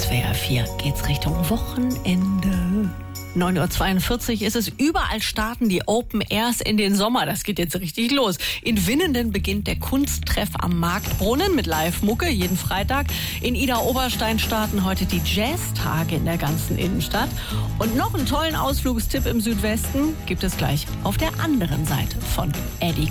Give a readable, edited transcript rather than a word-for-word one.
SWR 4 geht's Richtung Wochenende. 9.42 Uhr ist es. Überall starten die Open Airs in den Sommer. Das geht jetzt richtig los. In Winnenden beginnt der Kunsttreff am Marktbrunnen mit Live-Mucke jeden Freitag. In Idar-Oberstein starten heute die Jazztage in der ganzen Innenstadt. Und noch einen tollen Ausflugstipp im Südwesten gibt es gleich auf der anderen Seite von Eddie